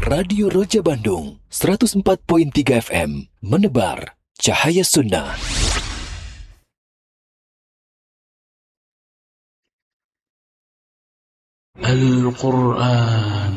Radio Roja Bandung 104.3 FM menebar cahaya sunnah. Al-Quran